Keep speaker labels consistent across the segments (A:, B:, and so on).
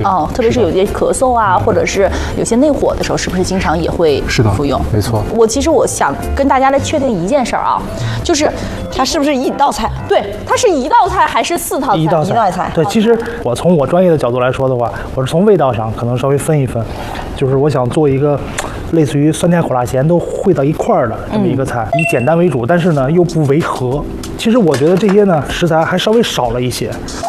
A: 哦，特别是有些咳嗽啊，或者是有些内火的时候，是不是经常也会服用？
B: 没错。
A: 其实我想跟大家来确定一件事儿啊，就是
C: 它是不是一道菜？
A: 对，它是一道菜还是4套菜？
C: 一道菜。
D: 对，其实我从我专业的角度来说的话，我是从味道上可能稍微分一分，就是我想做一个类似于酸甜苦辣咸都烩到一块儿的这么一个菜，以简单为主，但是呢又不违和。其实我觉得这些呢食材还稍微少了一些。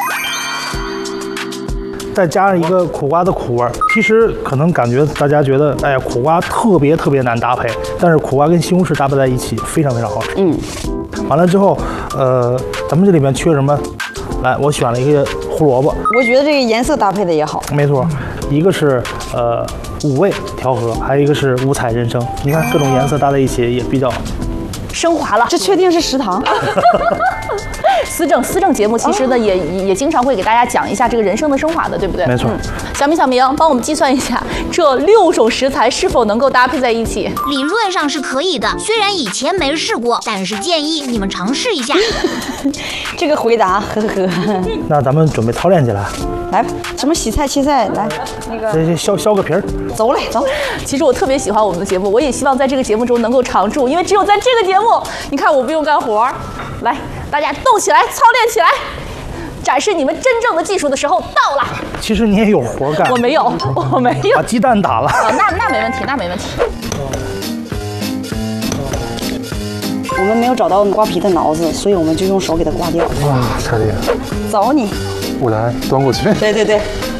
D: 再加上一个苦瓜的苦味儿，其实可能感觉大家觉得，哎呀，苦瓜特别难搭配，但是苦瓜跟西红柿搭配在一起非常好吃。完了之后，咱们这里面缺什么？来，我选了一个胡萝卜。
C: 我觉得这个颜色搭配的也好。
D: 没错，一个是五味调和，还有一个是五彩人生。你看各种颜色搭在一起也比较
A: 升华了。
C: 这确定是食堂？
A: 思政节目其实呢也经常会给大家讲一下这个人生的升华的，对不对？
D: 没错。
A: 小明，帮我们计算一下这6种食材是否能够搭配在一起？
E: 理论上是可以的，虽然以前没试过，但是建议你们尝试一下。
C: 这个回答，呵。
D: 那咱们准备操练起来。
C: 来吧，什么洗菜切菜，来那个
D: 这削个皮儿。
C: 走。
A: 其实我特别喜欢我们的节目，我也希望在这个节目中能够常驻，因为只有在这个节目，你看我不用干活，来，大家动起来，操练起来，展示你们真正的技术的时候到了。
D: 其实你也有活干。
A: 我没有。
D: 把鸡蛋打了。
A: 那没问题。
C: 我们没有找到刮皮的挠子，所以我们就用手给它刮掉。
B: 哇，太厉害了！
C: 走你。
B: 我来端过去。
C: 对。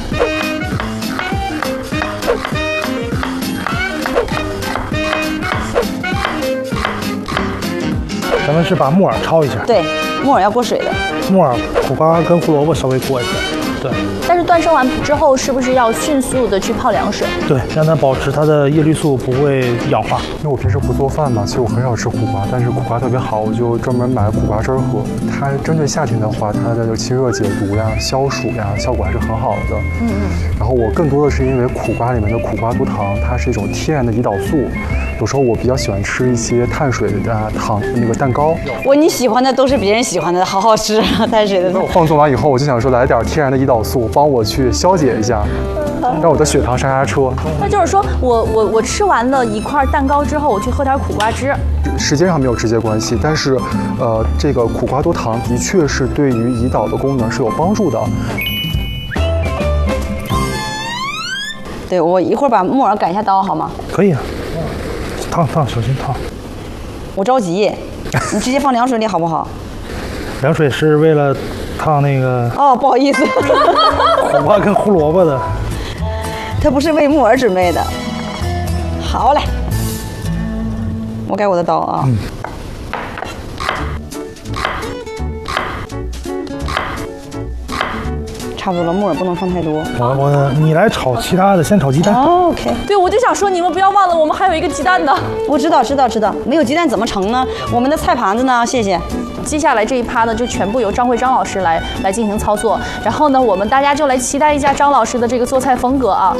D: 咱们是把木耳焯一下。
C: 对，木耳要过水的。
D: 木耳、苦瓜跟胡萝卜稍微过一下。对。
A: 但是断生完之后，是不是要迅速的去泡凉水？
D: 对，让它保持它的叶绿素不会氧化。
B: 因为我平时不做饭嘛，其实我很少吃苦瓜，但是苦瓜特别好，我就专门买苦瓜汁儿喝。它针对夏天的话，它的清热解毒呀、消暑呀，效果还是很好的。然后我更多的是因为苦瓜里面的苦瓜多糖，它是一种天然的胰岛素。有时候我比较喜欢吃一些碳水的那个蛋糕。
C: 你喜欢的都是别人喜欢的，好好吃碳水的。
B: 那我放纵完以后，我就想说来点天然的胰岛素，帮我去消解一下，让我的血糖刹车。
A: 那就是说我吃完了一块蛋糕之后，我去喝点苦瓜汁。
B: 时间上没有直接关系，但是这个苦瓜多糖的确是对于胰岛的功能是有帮助的。
C: 对，我一会儿把木耳改一下刀好吗？
D: 可以啊。烫，小心烫。
C: 我着急，你直接放凉水里好不好？
D: 凉水是为了烫那个。
C: 哦，不好意思。
D: 苦瓜跟胡萝卜的。
C: 它不是为木耳准备的。好嘞，我改我的刀啊。差不多了，木耳不能放太多。
D: 你来炒其他的，先炒鸡蛋。
C: OK。
A: 对，我就想说，你们不要忘了，我们还有一个鸡蛋呢。
C: 我知道，没有鸡蛋怎么盛呢？我们的菜盘子呢？谢谢。
A: 接下来这一趴呢，就全部由张老师来进行操作。然后呢，我们大家就来期待一下张老师的这个做菜风格啊。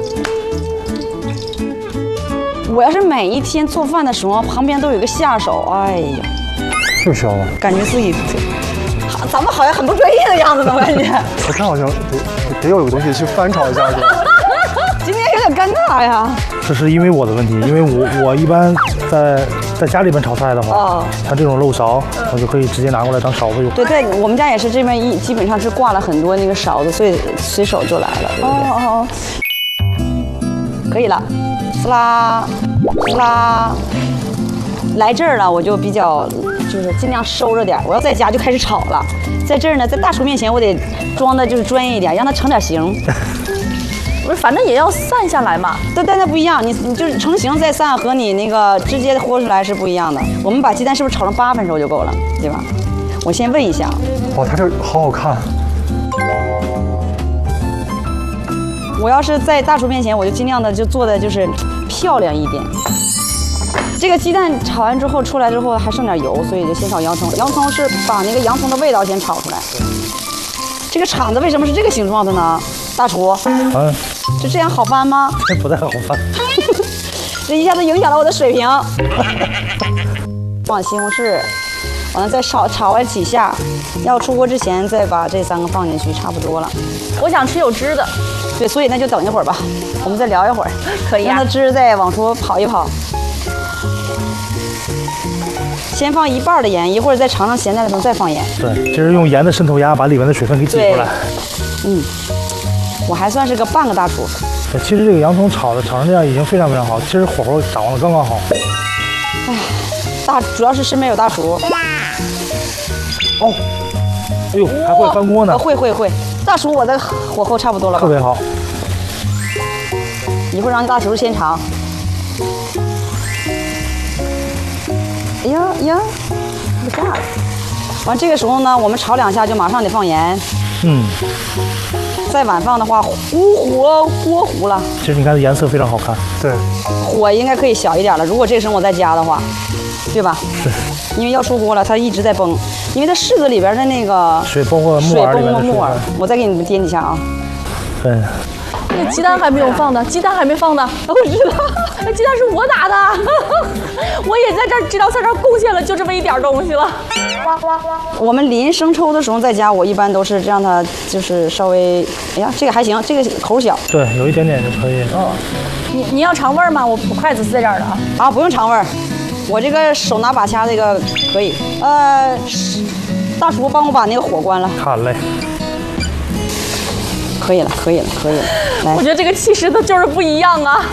C: 我要是每一天做饭的时候旁边都有个下手，哎呀，
B: 是需要吗？
C: 感觉自己。咱们好像很不专业的样子呢，我感觉。
B: 我看好像得有个东西去翻炒一下，是吧？
C: 今天有点尴尬呀。
D: 这是因为我的问题，因为我一般在家里边炒菜的话，像这种漏勺，我就可以直接拿过来当勺子用。
C: 对，我们家也是这边基本上是挂了很多那个勺子，所以随手就来了。哦，可以了，撕啦，来这儿了我就比较。就是尽量收着点，我要在家就开始炒了。在这儿呢，在大厨面前我得装的就是专业一点，让它成点型。
A: 不是，反正也要散下来嘛。
C: 但它不一样，你就是成型再散和你那个直接豁出来是不一样的。我们把鸡蛋是不是炒成8分熟就够了，对吧？我先问一下。
B: 哇，它这好好看。
C: 我要是在大厨面前，我就尽量的就做的就是漂亮一点。这个鸡蛋炒完之后出来之后还剩点油，所以就先炒洋葱。洋葱是把那个洋葱的味道先炒出来。这个铲子为什么是这个形状的呢？大厨，就这样好翻吗？
D: 这不太好翻。
C: 这一下子影响了我的水平。放西红柿，完了再炒完几下，要出锅之前再把这3个放进去，差不多了。
A: 我想吃有汁的。
C: 对，所以那就等一会儿吧，我们再聊一会儿，
A: 可以啊
C: 让它汁再往出跑一跑。先放一半的盐，一会儿再尝尝咸淡的时候再放盐。
D: 对，这是用盐的渗透压把里面的水分给挤出来。
C: 我还算是个半个大厨。
D: 对，其实这个洋葱炒成这样已经非常非常好，其实火候掌握的刚刚好。
C: 主要是身边有大厨。
D: 哦，哎呦，还会翻锅呢，
C: 会，大厨我的火候差不多了吧？
D: 特别好。
C: 一会儿让大厨先尝。哎呀，不下了。完这个时候呢，我们炒2下就马上得放盐。再晚放的话，锅糊了。
D: 其实你看这颜色非常好看。
B: 对，
C: 火应该可以小一点了。如果这时候我再加的话，对吧？
D: 是。
C: 因为要出锅了，它一直在崩，因为它柿子里边的那个
D: 水包括木耳里面的水分。
C: 我再给你们掂几下啊。
D: 对。
A: 那个鸡蛋还没有放呢，鸡蛋还没放呢，我知道，那鸡蛋是我打的，我也在这道菜上贡献了就这么一点东西了。
C: 我们临生抽的时候再加，我一般都是让它就是稍微，哎呀，这个还行，这个口小。
D: 对，有一点点就可以。
A: 你要尝味儿吗？我筷子是在这儿的啊。
C: 啊，不用尝味儿，我这个手拿把掐这个可以。大厨帮我把那个火关了。
D: 好嘞。
C: 可以了。来，
A: 我觉得这个气势它就是不一样啊。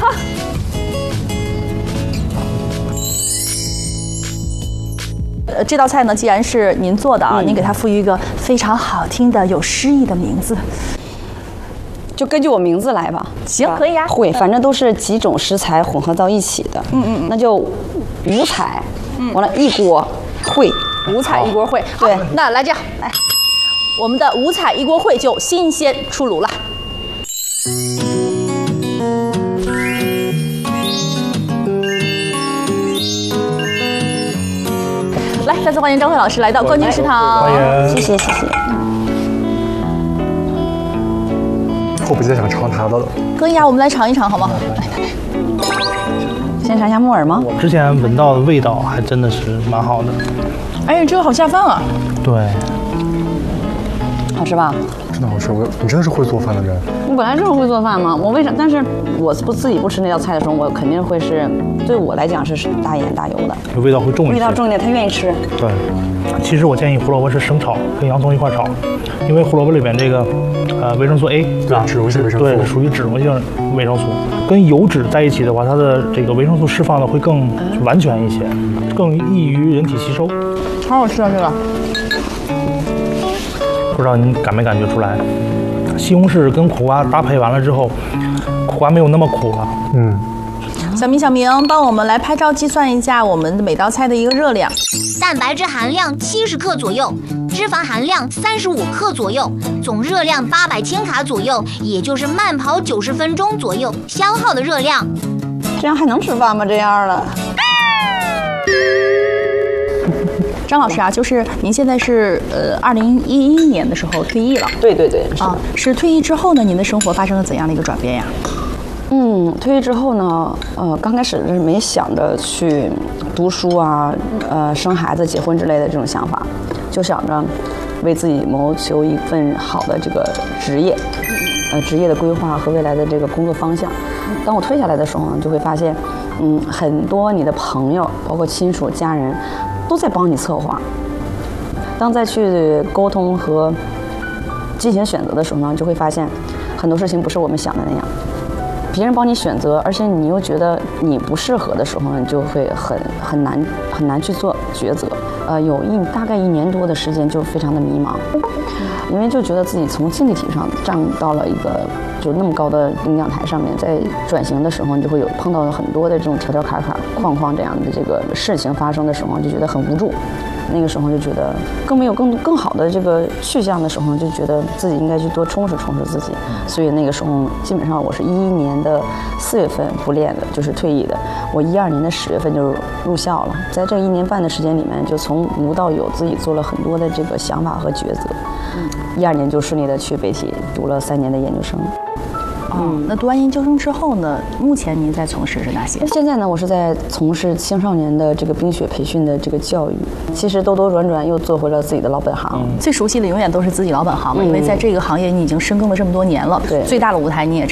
A: 这道菜呢，既然是您做的啊，您给它赋予一个非常好听的、有诗意的名字，
C: 就根据我名字来吧。
A: 行，可以啊。
C: 会，反正都是几种食材混合到一起的。那就五彩，完了一锅烩，
A: 五彩一锅烩。好，
C: 对，
A: 那来这样，来，我们的五彩一锅烩就新鲜出炉了。来，再次欢迎张慧老师来到冠军食堂。
D: 欢迎，
C: 谢谢。
B: 迫不及待想尝它的了。
A: 可以啊，我们来尝一尝好吗？来，
C: 先尝一下木耳吗？
D: 我之前闻到的味道还真的是蛮好的。
A: 哎呀，这个好下饭啊！
D: 对，
C: 好吃吧？
B: 真的好吃，你真的是会做饭的人。
C: 我本来就是会做饭嘛，我为啥？但是我自己不吃那道菜的时候，我肯定会是对我来讲是大盐大油的，
D: 味道会重一些。
C: 味道重一点，他愿意吃。
D: 对，其实我建议胡萝卜是生炒，跟洋葱一块炒，因为胡萝卜里边这个维生素 A
B: 对，脂溶性维生素，
D: 对，属于脂溶性维生素，跟油脂在一起的话，它的这个维生素释放的会更完全一些，更易于人体吸收。
A: 好好吃啊，这个。
D: 不知道您感没感觉出来？西红柿跟苦瓜搭配完了之后，苦瓜没有那么苦了。
A: 小明，帮我们来拍照计算一下我们每道菜的一个热量。
E: 蛋白质含量70克左右，脂肪含量35克左右，总热量800千卡左右，也就是慢跑90分钟左右消耗的热量。
C: 这样还能吃饭吗？这样了。
A: 张老师啊，就是您现在是2011年的时候退役了。
C: 对，
A: 啊，是退役之后呢，您的生活发生了怎样的一个转变呀？
C: 退役之后呢，刚开始是没想着去读书啊，生孩子、结婚之类的这种想法，就想着为自己谋求一份好的这个职业，职业的规划和未来的这个工作方向。当我退下来的时候呢，就会发现，很多你的朋友，包括亲属、家人，都在帮你策划。当再去沟通和进行选择的时候呢，就会发现很多事情不是我们想的那样。别人帮你选择，而且你又觉得你不适合的时候呢，你就会很难去做抉择。有大概1年多的时间就非常的迷茫，因为就觉得自己从竞技体上站到了一个就那么高的领奖台上面，在转型的时候，你就会碰到了很多的这种条坎框这样的这个事情发生的时候，就觉得很无助。那个时候就觉得更没有更好的这个去向的时候，就觉得自己应该去多充实自己。所以那个时候基本上我是11年的4月份不练的，就是退役的。我12年的10月份就入校了，在这1年半的时间里面，就从无到有，自己做了很多的这个想法和抉择。12年就顺利的去北体读了3年的研究生。
A: 那读完研究生之后呢？目前您在从事着哪些？
C: 现在呢，我是在从事青少年的这个冰雪培训的这个教育。其实兜兜转转又做回了自己的老本行。
A: 最熟悉的永远都是自己老本行嘛，因为在这个行业你已经深耕了这么多年了，
C: 对，
A: 最大的舞台你也